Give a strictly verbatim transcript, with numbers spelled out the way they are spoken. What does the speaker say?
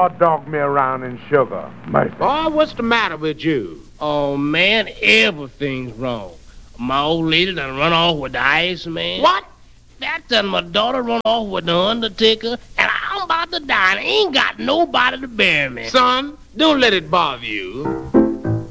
hot dog me around in sugar. Mercy. Boy, what's the matter with you? Oh, man, everything's wrong. My old lady done run off with the Iceman. What? That done my daughter run off with the Undertaker, and I'm about to die, and I ain't got nobody to bury me. Son, don't let it bother you.